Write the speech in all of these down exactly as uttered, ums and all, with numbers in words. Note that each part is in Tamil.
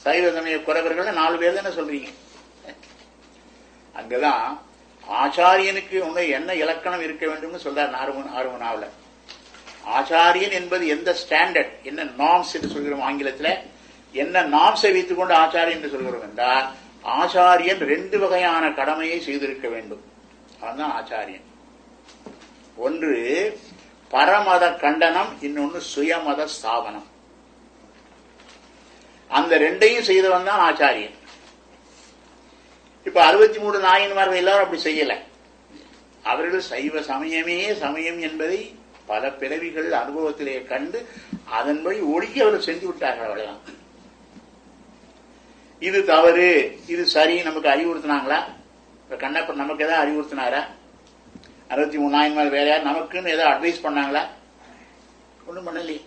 சைவ சமய குறவர்கள் நாலு பேர் தானே சொல்றீங்க. அங்கதான் ஆச்சாரியனுக்கு உன்னை என்ன இலக்கணம் இருக்க வேண்டும்னு சொல்றார் ஆறுமனாவில். ஆச்சாரியன் என்பது எந்த ஸ்டாண்டர்ட், என்ன நார்ம்ஸ் என்று சொல்கிறோம் ஆங்கிலத்தில், என்ன நார்ம்ஸை வைத்துக் கொண்டு ஆச்சாரியன் என்று சொல்கிறோம் என்றால், ஆச்சாரியன் ரெண்டு வகையான கடமையை செய்திருக்க வேண்டும். அவன்தான் ஆச்சாரியன். ஒன்று பரமத கண்டனம், இன்னொன்னு சுயமத ஸ்தாபனம். அந்த ரெண்டையும் செய்தவன் தான் ஆச்சாரியன். இப்ப அறுபத்தி மூணு நாயன்மார்கள் எல்லாரும் அப்படி செய்யல. அவர்கள் சைவ சமயமே சமயம் என்பதை பல பிறவிகள் அனுபவத்திலே கண்டு அதன்படி ஒழுகி அவர்கள் சென்று விட்டார்கள். அவ்வளவுதான். இது தவறு, இது சரி நமக்கு அறிவுறுத்தினாங்களா? இப்ப கண்ணப்பர் நமக்கு ஏதாவது அறிவுறுத்தினாரா? அறுபத்தி மூணு நாயன்மார் வேற யார் நமக்குன்னு ஏதாவது அட்வைஸ் பண்ணாங்களா? ஒண்ணும் பண்ணலையே.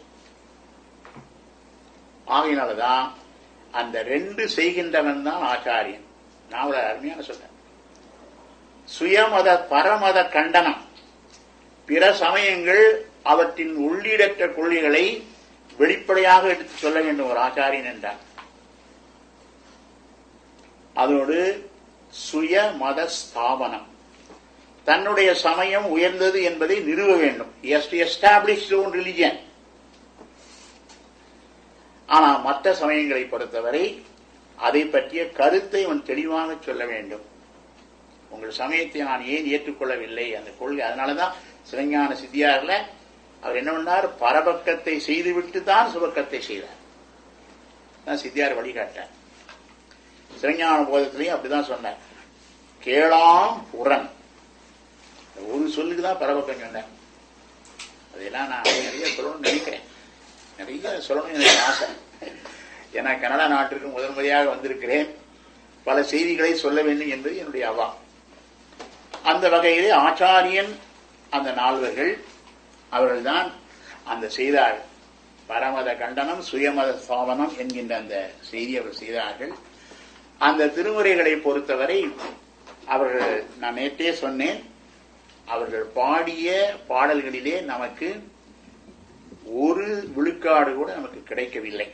ஆகையினாலதான் அந்த ரெண்டு செய்கின்றவன் தான் ஆச்சாரியன். நான் ஒரு அருமையான சொல்றேன். சுயமத பரமத கண்டனம், பிற சமயங்கள் அவற்றின் உள்ளீடற்ற கொள்கைகளை வெளிப்படையாக எடுத்து சொல்ல வேண்டும் ஒரு ஆச்சாரியன் என்றார். அதோடு சுயமத ஸ்தாபனம், தன்னுடைய சமயம் உயர்ந்தது என்பதை நிறுவ வேண்டும். Establish own religion. ஆனால் மற்ற சமயங்களை பொறுத்தவரை அதை பற்றிய கருத்தை அவன் தெளிவாக சொல்ல வேண்டும். உங்கள் சமயத்தை நான் ஏன் ஏற்றுக்கொள்ளவில்லை அந்த கொள்கை. அதனாலதான் சிவஞான சித்தியார்ல அவர் என்ன பண்ணார், பரபக்கத்தை செய்துவிட்டு தான் சுபக்கத்தை செய்தார். சித்தியார் வழிகாட்டார். சிவஞான போதத்திலையும் அப்படிதான் சொன்னார். கேளாம் புறன், ஒரு சொல்லுக்குதான் பரபக்கம் சொன்னார். அதெல்லாம் நான் நிறைய சொல்லணும்னு நினைக்கிறேன், நிறைய சொல்லணும்னு எனக்கு ஆசை. ஏன்னா கனடா நாட்டிற்கு முதல் முறையாக வந்திருக்கிறேன், பல செய்திகளை சொல்ல வேண்டும் என்பது என்னுடைய அவா. அந்த வகையிலே ஆச்சாரியன் அந்த நால்வர்கள் அவர்கள்தான் அந்த செய்தார்கள். பரமத கண்டனம் சுயமத ஸ்தாபனம் என்கின்ற அந்த செய்தி அவர் செய்தார்கள். அந்த திருமுறைகளை பொறுத்தவரை அவர்கள், நான் நேற்றே சொன்னேன், அவர்கள் பாடிய பாடல்களிலே நமக்கு ஒரு விழுக்காடு கூட நமக்கு கிடைக்கவில்லை.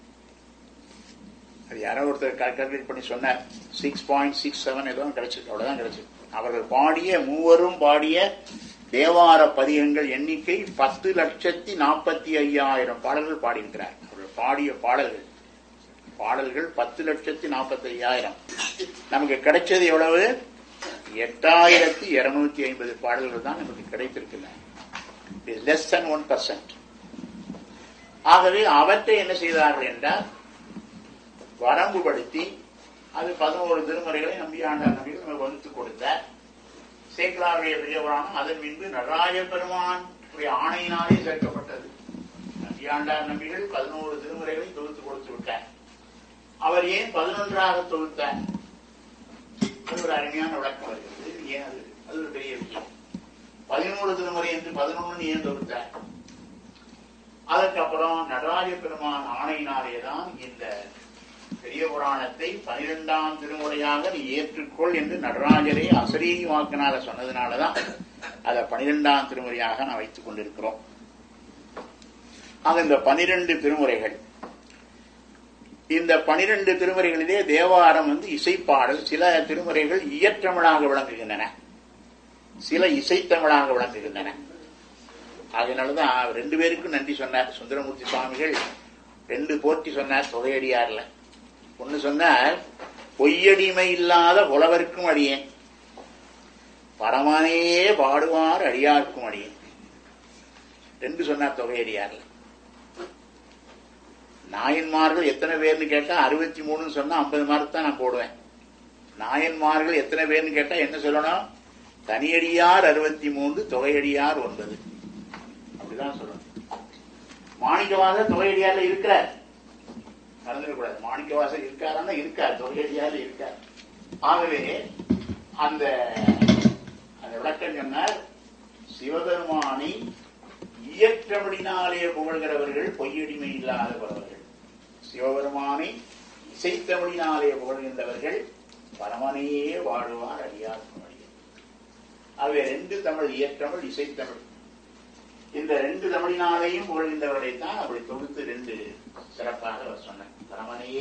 அது யாரோ ஒருத்தர் கால்குலேட் பண்ணி சொன்னார், சிக்ஸ் பாயிண்ட் சிக்ஸ் செவன் ஏதோ கிடைச்சிருக்கு, அவ்வளவுதான் கிடைச்சிருக்கு. அவர்கள் பாடிய மூவரும் பாடிய தேவார பதிகங்கள் எண்ணிக்கை பத்து லட்சத்தி நாற்பத்தி ஐயாயிரம் பாடல்கள் பாடியிருக்கிறார். அவர்கள் பாடிய பாடல்கள் பாடல்கள் பத்து லட்சத்தி நாற்பத்தி ஐயாயிரம். நமக்கு கிடைச்சது எவ்வளவு? எட்டாயிரத்தி இருநூத்தி ஐம்பது பாடல்கள் தான் நமக்கு கிடைத்திருக்கின்றன. Less than one percent. ஆகவே அவற்றை என்ன செய்தார்கள் என்றால் வரம்புபடுத்தி அது பதினோரு திருமுறைகளை நம்பியாண்டார் நம்பிகள் நமக்கு வகுத்து கொடுத்தார். சேக்கலாருடைய பெரியவரான அதன் பின்பு நடராஜ பெருமான் ஆணையினாலே சேர்க்கப்பட்டது. நம்பியாண்டார் நம்பிகள் பதினோரு திருமுறைகளை தொகுத்து கொடுத்து விட்டார். அவர் ஏன் பதினொன்றாக தொகுத்தார்? அது ஒரு அருமையான விளக்கம் வருகிறது. ஏன் அது அது ஒரு பெரிய விஷயம். பதினோரு திருமுறை என்று பதினொன்று ஏன் தொகுத்தார்? அதற்கப்புறம் நடராஜ பெருமான் ஆணையினாலேதான் இந்த பெரிய புராணத்தை பனிரெண்டாம் திருமுறையாக நீ ஏற்றுக்கொள் என்று நடராஜரே அசரீரி வாக்கினால சொன்னதுனாலதான் அதை பனிரெண்டாம் திருமுறையாக நான் வைத்துக் கொண்டிருக்கிறோம். ஆக இந்த பனிரெண்டு திருமுறைகள், இந்த பனிரெண்டு திருமுறைகளிலே தேவாரம் வந்து இசைப்பாடல், சில திருமுறைகள் இயற்றமிழாக விளங்குகின்றன, சில இசைத்தமிழாக விளங்குகின்றன. அதனாலதான் ரெண்டு பேருக்கும் நன்றி சொன்னார் சுந்தரமூர்த்தி சுவாமிகள். ரெண்டு போற்றி சொன்னார் தொகையடியார்ல. ஒன்னு சொன்னார், பொய்யடிமை இல்லாத புலவர்க்கும் அடியேன், பரமானையே பாடுவார் அடியார்க்கும் அடியேன். ரெண்டு சொன்னார் தொகையடியார்ல. நாயன்மார்கள் எத்தனை பேர்னு கேட்டா அறுபத்தி மூணுன்னு சொன்னா ஐம்பது மார்க் தான் நான் போடுவேன். நாயன்மார்கள் எத்தனை பேர்னு கேட்டா என்ன சொல்லணும்? தனியடியார் அறுபத்தி மூன்று, தொகையடியார் ஒன்பது, அப்படிதான் சொல்லணும். மாணிக்கவாசர் தொகையடியார்ல இருக்கிறார், மறந்துடக்கூடாது. மாணிக்கவாசர் இருக்காருன்னா இருக்கார், தொகையடியார்ல இருக்கார். ஆகவே அந்த அந்த விளக்கம் சொன்னார், சிவபெருமானை இயற்றமிழினாலே புகழ்கிறவர்கள் பொய்யடிமை இல்லாத புலவர்கள், சிவபெருமானை இசைத்தமிழினாலே புகழ்கின்றவர்கள் பரமனையே வாழுவார் அடியார்க்கும் அடியார். ஆகவே ரெண்டு தமிழ், இயற்றமிழ் இசைத்தமிழ், இந்த ரெண்டு தமிழினாலேயும் புகழ்கின்றவர்களைத்தான் அப்படி தொகுத்து ரெண்டு சிறப்பாக அவர் சொன்னார். பரமனையே